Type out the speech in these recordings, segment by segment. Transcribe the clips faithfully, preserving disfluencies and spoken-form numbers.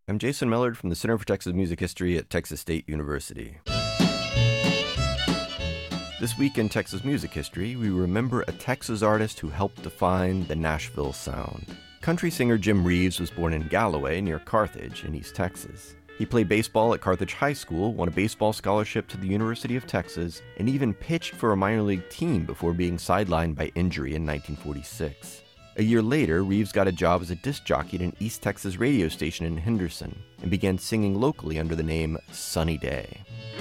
I'm Jason Millard from the Center for Texas Music History at Texas State University. This week in Texas Music History, we remember a Texas artist who helped define the Nashville sound. Country singer Jim Reeves was born in Galloway near Carthage in East Texas. He played baseball at Carthage High School, won a baseball scholarship to the University of Texas, and even pitched for a minor league team before being sidelined by injury in nineteen forty-six. A year later, Reeves got a job as a disc jockey at an East Texas radio station in Henderson and began singing locally under the name Sunny Day.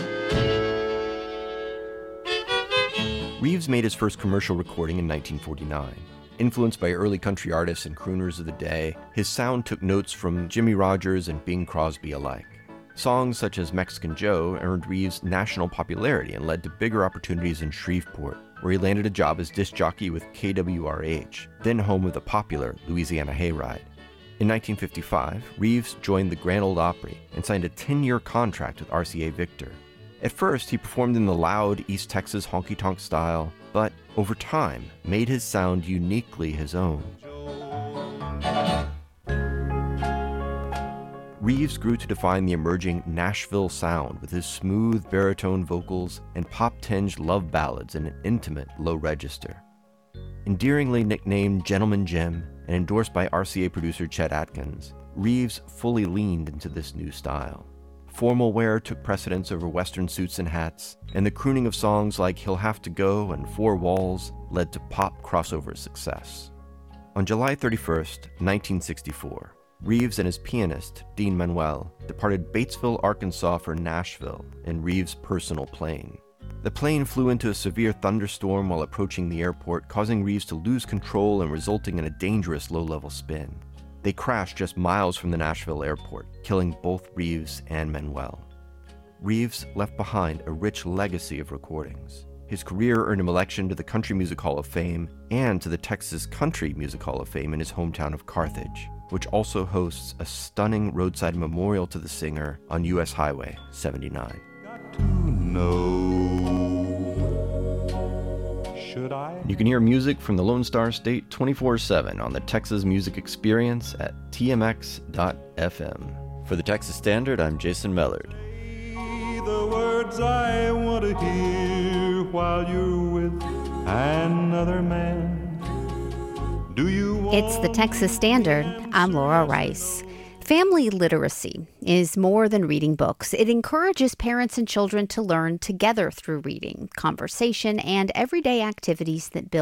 Reeves made his first commercial recording in nineteen forty-nine. Influenced by early country artists and crooners of the day, his sound took notes from Jimmie Rodgers and Bing Crosby alike. Songs such as Mexican Joe earned Reeves national popularity and led to bigger opportunities in Shreveport, where he landed a job as disc jockey with K W R H, then home of the popular Louisiana Hayride. In nineteen fifty-five, Reeves joined the Grand Ole Opry and signed a ten-year contract with R C A Victor. At first, he performed in the loud East Texas honky-tonk style, but over time, made his sound uniquely his own. Reeves grew to define the emerging Nashville sound with his smooth baritone vocals and pop-tinged love ballads in an intimate low register. Endearingly nicknamed Gentleman Jim and endorsed by R C A producer Chet Atkins, Reeves fully leaned into this new style. Formal wear took precedence over Western suits and hats, and the crooning of songs like He'll Have to Go and Four Walls led to pop crossover success. On July thirty-first, nineteen sixty-four, Reeves and his pianist, Dean Manuel, departed Batesville, Arkansas for Nashville in Reeves' personal plane. The plane flew into a severe thunderstorm while approaching the airport, causing Reeves to lose control and resulting in a dangerous low-level spin. They crashed just miles from the Nashville airport, killing both Reeves and Manuel. Reeves left behind a rich legacy of recordings. His career earned him election to the Country Music Hall of Fame and to the Texas Country Music Hall of Fame in his hometown of Carthage, which also hosts a stunning roadside memorial to the singer on U S Highway seventy-nine. Got to know. Should I? You can hear music from the Lone Star State twenty-four seven on the Texas Music Experience at T M X dot F M. For the Texas Standard, I'm Jason Mellard. The words I want to hear while you're with another man. Do you want It's the Texas Standard. I'm Laura Rice. Family literacy is more than reading books. It encourages parents and children to learn together through reading, conversation, and everyday activities that build